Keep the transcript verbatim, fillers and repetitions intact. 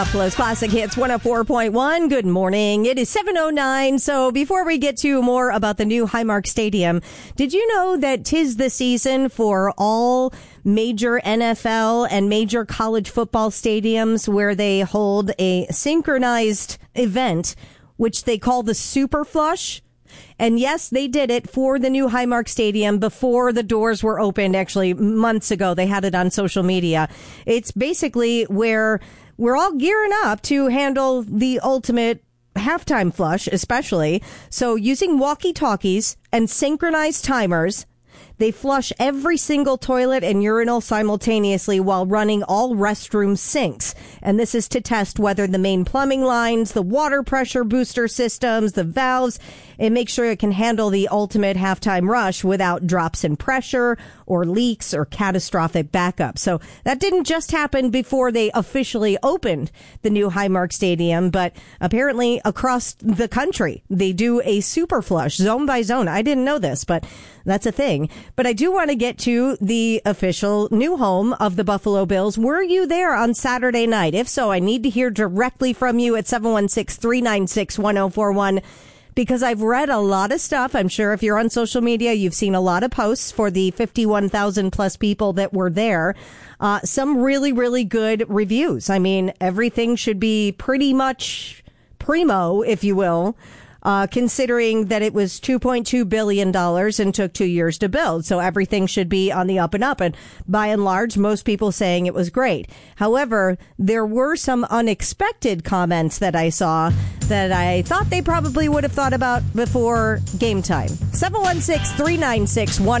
Buffalo's Classic Hits one oh four point one. Good morning. It is seven oh nine. So before we get to more about the new Highmark Stadium, did you know that 'tis the season for all major N F L and major college football stadiums where they hold a synchronized event, which they call the Super Flush? And yes, they did it for the new Highmark Stadium before the doors were opened. Actually, months ago, they had it on social media. It's basically where we're all gearing up to handle the ultimate halftime flush, especially. So using walkie-talkies and synchronized timers, they flush every single toilet and urinal simultaneously while running all restroom sinks. And this is to test whether the main plumbing lines, the water pressure booster systems, the valves, and make sure it can handle the ultimate halftime rush without drops in pressure or leaks or catastrophic backup. So that didn't just happen before they officially opened the new Highmark Stadium, but apparently across the country, they do a super flush zone by zone. I didn't know this, but that's a thing. But I do want to get to the official new home of the Buffalo Bills. Were you there on Saturday night? If so, I need to hear directly from you at seven one six, three nine six, one oh four one. Because I've read a lot of stuff. I'm sure if you're on social media, you've seen a lot of posts for the fifty-one thousand plus people that were there. Uh, some really, really good reviews. I mean, everything should be pretty much primo, if you will. Uh, considering that it was two point two billion dollars and took two years to build. So everything should be on the up and up. And by and large, most people saying it was great. However, there were some unexpected comments that I saw that I thought they probably would have thought about before game time. seven one six, three nine six, one